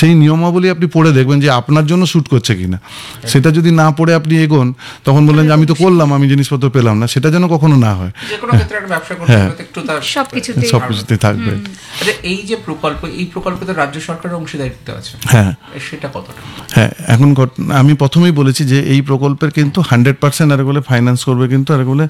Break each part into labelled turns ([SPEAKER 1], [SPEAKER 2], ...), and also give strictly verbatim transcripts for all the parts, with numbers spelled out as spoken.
[SPEAKER 1] সেই নিয়মাবলী আপনি পড়ে দেখবেন যে আপনার জন্য শ্যুট করছে কিনা। সেটা যদি না পড়ে আপনি এগোন, তখন বললেন যে আমি তো করলাম, আমি জিনিসপত্র পেলাম না, সেটা যেন কখনো না হয়।
[SPEAKER 2] হ্যাঁ,
[SPEAKER 1] সবকিছুতে থাকবে।
[SPEAKER 2] এই যে প্রকল্প, এই প্রকল্পে রাজ্য সরকারের অংশীদারিত্ব আছে,
[SPEAKER 1] হ্যাঁ
[SPEAKER 2] সেটা কতটা?
[SPEAKER 1] হ্যাঁ, এখন আমি প্রথমেই বলেছি যে এই প্রকল্পের কিন্তু হান্ড্রেড পার্সেন্ট আর বলে ফাইন্যান্স করবে কিন্তু আর বলে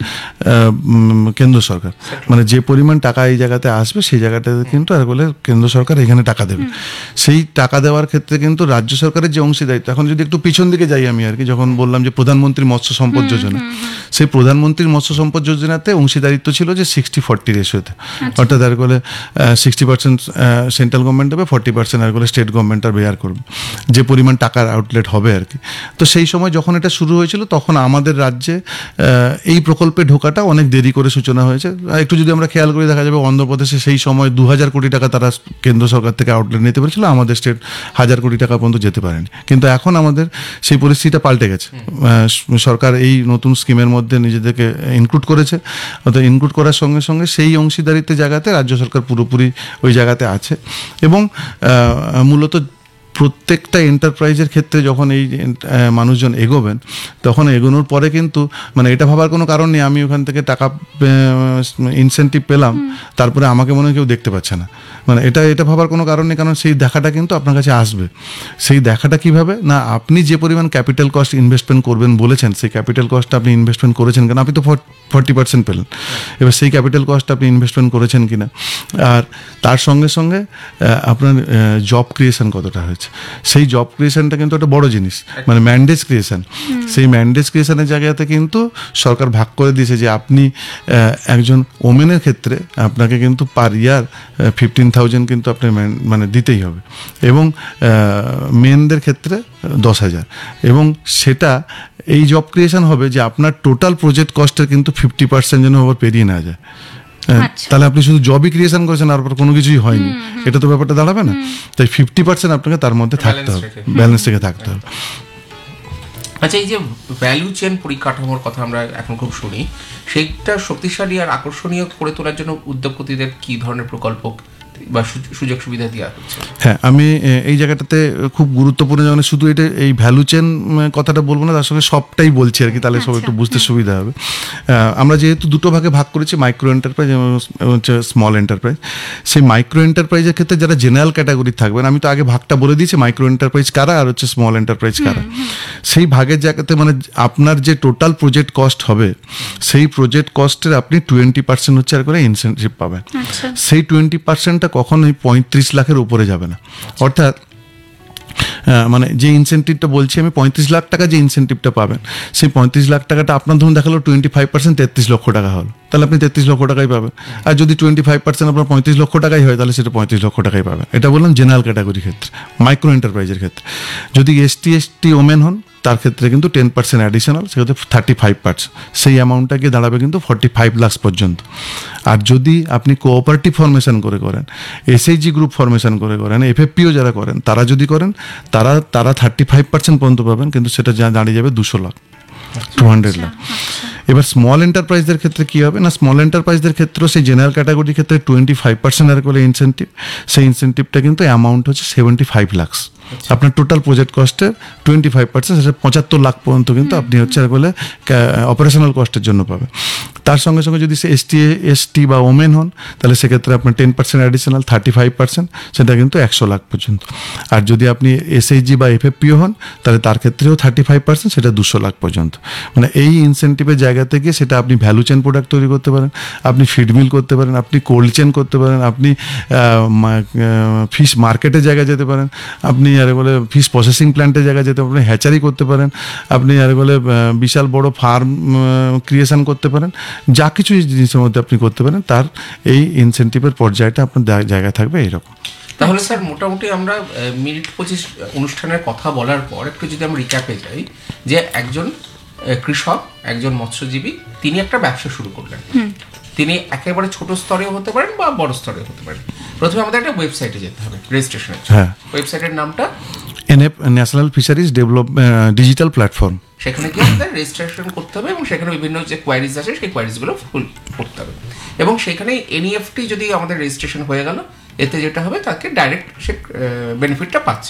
[SPEAKER 1] কেন্দ্র সরকার। মানে যে পরিমাণ টাকা এই জায়গাতে আসবে সেই জায়গাটাতে কিন্তু আর বলে কেন্দ্র সরকার এখানে টাকা দেবে। সেই টাকা দেওয়ার ক্ষেত্রে কিন্তু রাজ্য সরকারের যে অংশীদারিত্ব, এখন যদি একটু পিছন দিকে যাই আমি আর কি, যখন বললাম যে প্রধানমন্ত্রী মৎস্য সম্পদ যোজনা, সেই প্রধানমন্ত্রীর মৎস্য সম্পদ যোজনাতে অংশীদারিত্ব ছিল যে সিক্সটি ফর্টি রেশিওতে, অর্থাৎ আর বলে সিক্সটি পার্সেন্ট সেন্ট্রাল গভর্নমেন্ট হবে, ফর্টি পার্সেন্ট আর বলে স্টেট গভর্নমেন্ট আর বেয়ার করবে, যে পরিমাণ টাকার আউটলেট হবে আর কি। তো সেই সময় যখন এটা শুরু হয়েছিল তখন আমাদের রাজ্যে এই প্রকল্পে ঢোকাটা অনেক দেরি করে সূচনা হয়েছে। একটু যদি আমরা খেয়াল করে দেখা যাবে অন্ধ্রপ্রদেশে সেই সময় দু হাজার কোটি টাকা তারা কেন্দ্র সরকার থেকে আউটলেট নিতে পেরেছিল, আমাদের স্টেট হাজার কোটি টাকা পর্যন্ত যেতে পারেনি। কিন্তু এখন আমাদের সেই পরিস্থিতিটা পাল্টে গেছে। সরকার এই নতুন স্কিমের মধ্যে নিজেদেরকে ইনক্লুড করেছে, অর্থাৎ ইনক্লুড করার সঙ্গে সঙ্গে সেই অংশীদারিত্বের জায়গাতে রাজ্য সরকার পুরোপুরি ওই জায়গাতে আছে। এবং মূলত প্রত্যেকটা এন্টারপ্রাইজের ক্ষেত্রে যখন এই মানুষজন এগোবেন, তখন এগোনোর পরে কিন্তু মানে এটা ভাবার কোনো কারণ নেই আমি ওখান থেকে টাকা ইনসেন্টিভ পেলাম, তারপরে আমাকে মনে হয় কেউ দেখতে পাচ্ছে না। মানে এটা এটা ভাবার কোনো কারণ নেই, কারণ সেই দেখাটা কিন্তু আপনার কাছে আসবে। সেই দেখাটা কিভাবে না, আপনি যে পরিমাণ ক্যাপিটাল কস্ট ইনভেস্টমেন্ট করবেন বলেছেন, সেই ক্যাপিটাল কস্টটা আপনি ইনভেস্টমেন্ট করেছেন কেন, আপনি তো ফর্টি পার্সেন্ট পেলেন, এবার সেই ক্যাপিটাল কস্টটা আপনি ইনভেস্টমেন্ট করেছেন কিনা, আর তার সঙ্গে সঙ্গে আপনার জব ক্রিয়েশন কতটা হয়েছে। সেই জব ক্রিয়েশনটা কিন্তু একটা বড় জিনিস, মানে ম্যান্ডেজ ক্রিয়েশন। সেই ম্যান্ডেজ ক্রিয়েশনের জায়গাতে কিন্তু সরকার ভাগ করে দিয়েছে যে আপনি একজন ওমেনের ক্ষেত্রে আপনাকে কিন্তু পার ইয়ার ফিফটিন থাউজেন্ড কিন্তু আপনি মানে দিতেই হবে, এবং মেনদের ক্ষেত্রে দশ হাজার। এবং সেটা এই জব ক্রিয়েশন হবে যে আপনার টোটাল প্রজেক্ট কস্টের কিন্তু ফিফটি পার্সেন্ট যেন আবার পেরিয়ে না যায়। তাহলে আপনি শুধু জবই ক্রিয়েশন করেছেন আর কোনো কিছুই হয়নি, এটা তো ব্যাপারটা দাঁড়াবে না। তাই ফিফটি পার্সেন্ট আপনাকে তার মধ্যে থাকতে হবে, ব্যালেন্স থেকে থাকতে হবে।
[SPEAKER 2] আচ্ছা, এই যে ভ্যালু চেন পরিকাঠামোর কথা আমরা এখন খুব শুনি, সেইটা শক্তিশালী আর আকর্ষণীয় করে তোলার জন্য উদ্যোগপতিদের কি ধরনের প্রকল্প বা সুযোগ সুবিধা দেওয়া হচ্ছে?
[SPEAKER 1] হ্যাঁ, আমি এই জায়গাটাতে খুব গুরুত্বপূর্ণ, যেমন শুধু এটা এই ভ্যালু চেন কথাটা বলবো না, তার সঙ্গে সবটাই বলছি আর কি, তাহলে সব একটু বুঝতে সুবিধা হবে। আমরা যেহেতু দুটো ভাগে ভাগ করেছি, মাইক্রো এন্টারপ্রাইজ এবং হচ্ছে স্মল এন্টারপ্রাইজ। সেই মাইক্রো এন্টারপ্রাইজের ক্ষেত্রে যারা জেনারেল ক্যাটাগরি থাকবেন, আমি তো আগে ভাগটা বলে দিয়েছি মাইক্রো এন্টারপ্রাইজ কারা আর হচ্ছে স্মল এন্টারপ্রাইজ কারা। সেই ভাগের জায়গাতে মানে আপনার যে টোটাল প্রজেক্ট কস্ট হবে, সেই প্রজেক্ট কস্টের আপনি টোয়েন্টি পার্সেন্ট হচ্ছে আর করে ইনসেন্টিভ পাবেন। সেই টোয়েন্টি পার্সেন্টটা কখনোই পঁয়ত্রিশ লাখের উপরে যাবে না। অর্থাৎ মানে যে ইনসেন্টিভটা বলছি আমি, পঁয়ত্রিশ লাখ টাকা যে ইনসেন্টিভটা পাবেন, সেই পঁয়ত্রিশ লাখ টাকাটা আপনার ধরুন দেখালো টোয়েন্টি ফাইভ পার্সেন্ট তেত্রিশ লক্ষ টাকা হলো, তাহলে আপনি তেত্রিশ লক্ষ টাকাই পাবেন। আর যদি টোয়েন্টি ফাইভ পার্সেন্ট আপনার পঁয়ত্রিশ লক্ষ টাকাই হয়, তাহলে সেটা পঁয়ত্রিশ লক্ষ টাকাই পাবেন। এটা বললাম জেনারেল ক্যাটাগরির ক্ষেত্রে। মাইক্রো এন্টারপ্রাইজের ক্ষেত্রে যদি এসটি এসটি ওমেন হন, তার ক্ষেত্রে কিন্তু টেন পার্সেন্ট অ্যাডিশনাল, সেক্ষেত্রে থার্টি ফাইভ পার্সেন্ট, সেই অ্যামাউন্টটা গিয়ে দাঁড়াবে কিন্তু ফর্টি ফাইভ লাখ পর্যন্ত। আর যদি আপনি কোঅপারেটিভ ফরমেশন করে করেন, এসএইচজি গ্রুপ ফরমেশন করে করেন, এফএফপিও যারা করেন তারা যদি করেন, তারা তারা থার্টি ফাইভ পার্সেন্ট পর্যন্ত পাবেন, কিন্তু সেটা দাঁড়িয়ে যাবে দুশো লাখ, টু হান্ড্রেড লাখ। এবার স্মল এন্টারপ্রাইজদের ক্ষেত্রে কী হবে না, স্মল এন্টারপ্রাইজদের ক্ষেত্রেও সেই জেনারেল ক্যাটাগরির ক্ষেত্রে টোয়েন্টি ফাইভ পার্সেন্ট আর করে ইনসেন্টিভ, সেই ইনসেন্টিভটা কিন্তু অ্যামাউন্ট হচ্ছে সেভেন্টি ফাইভ লাখস। আপনার total project কস্টের twenty five percent, সেটা পঁচাত্তর লাখ পর্যন্ত কিন্তু আপনি হচ্ছে আর বলে অপারেশনাল কস্টের জন্য পাবেন। তার সঙ্গে সঙ্গে যদি সে এসটি এসটি বা ওমেন হন, তাহলে সেক্ষেত্রে আপনার ten percent additional, thirty five percent, সেটা কিন্তু একশো লাখ পর্যন্ত। আর যদি আপনি এসএইচজি বা এফএফপিও হন, তাহলে তার ক্ষেত্রেও থার্টি ফাইভ পার্সেন্ট, সেটা দুশো লাখ পর্যন্ত। মানে এই ইনসেন্টিভের জায়গা থেকে সেটা আপনি ভ্যালু চেন প্রোডাক্ট তৈরি করতে পারেন, আপনি ফিড মিল করতে পারেন, আপনি কোল্ড চেন করতে পারেন, আপনি ফিশ মার্কেটের জায়গায় যেতে পারেন, আপনি আর বলে ফিশ প্রসেসিং প্ল্যান্টের জায়গায় যেতে পারেন, হ্যাচারি করতে পারেন, আপনি আর বলে বিশাল বড় ফার্ম ক্রিয়েশন করতে পারেন, যা কিছু জিনিসের মধ্যে আপনি করতে পারেন, তার এই ইনসেন্টিভের পর্যায়টা আপনার জায়গায় থাকবে এইরকম।
[SPEAKER 2] তাহলে স্যার মোটামুটি আমরা মিনিট পঁচিশ অনুষ্ঠানের কথা বলার পর একটু যদি আমরা রিক্যাপে যাই, যে একজন কৃষক, একজন মৎস্যজীবী, তিনি একটা ব্যবসা শুরু করলেন। তিনি একেবারে ছোট স্তরেও হতে পারেন বা বড় স্তরেও হতে পারেন। প্রথমে আমাদের একটা ওয়েবসাইটে যেতে হবে রেজিস্ট্রেশনের। হ্যাঁ, ওয়েবসাইটের নামটা
[SPEAKER 1] NF, national fisheries develop digital platform.
[SPEAKER 2] সেখানে গিয়ে আমাদের রেজিস্ট্রেশন করতে হবে এবং সেখানে বিভিন্ন যে কোয়ারিজ আছে সেই কোয়ারিজগুলো ফুল করতে হবে। এবং সেখানে এনইএফটি যদি আমাদের রেজিস্ট্রেশন হয়ে গেল, এতে যেটা হবে তাকে ডাইরেক্ট সে বেনিফিটটা পাচ্ছে।